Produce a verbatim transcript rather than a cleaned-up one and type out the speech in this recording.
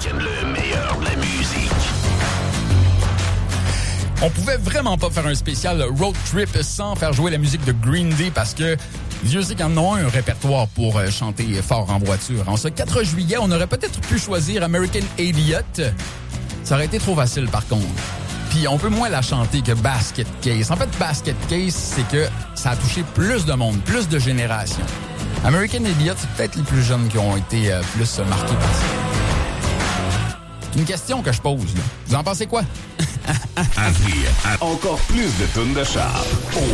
week-end, le meilleur de la musique. On pouvait vraiment pas faire un spécial road trip sans faire jouer la musique de Green Day parce que Dieu sait qu'ils en ont un répertoire pour chanter fort en voiture. En ce quatre juillet, on aurait peut-être pu choisir American Idiot. Ça aurait été trop facile par contre. Puis on peut moins la chanter que Basket Case. En fait, Basket Case, c'est que ça a touché plus de monde, plus de générations. American Idiot, c'est peut-être les plus jeunes qui ont été euh, plus marqués par ça. C'est une question que je pose, là. Vous en pensez quoi? À rire, encore plus de tunes de char.